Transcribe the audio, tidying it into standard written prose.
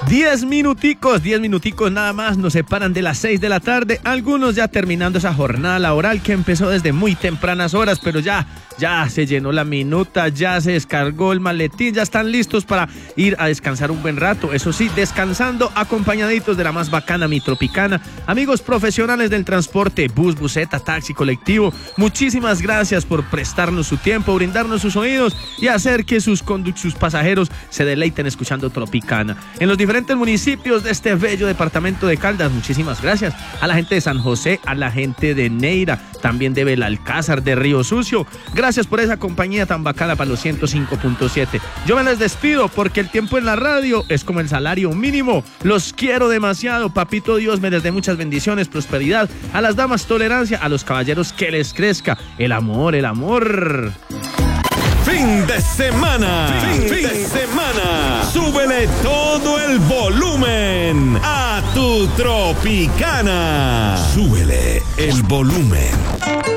10 minuticos nada más nos separan de las 6 de la tarde, algunos ya terminando esa jornada laboral que empezó desde muy tempranas horas, pero ya se llenó la minuta, ya se descargó el maletín, ya están listos para ir a descansar un buen rato, eso sí, descansando acompañaditos de la más bacana Mi Tropicana. Amigos profesionales del transporte, bus, buseta, taxi, colectivo, muchísimas gracias por prestarnos su tiempo, brindarnos sus oídos y hacer que sus pasajeros se deleiten escuchando Tropicana. En los diferentes municipios de este bello departamento de Caldas, muchísimas gracias a la gente de San José, a la gente de Neira, también de Belalcázar, de Río Sucio. Gracias por esa compañía tan bacana para los 105.7. Yo me les despido porque el tiempo en la radio es como el salario mínimo. Los quiero demasiado. Papito Dios me les dé muchas bendiciones, prosperidad. A las damas tolerancia, a los caballeros que les crezca el amor. Fin de semana. Súbele todo el volumen a tu Tropicana. Súbele el volumen.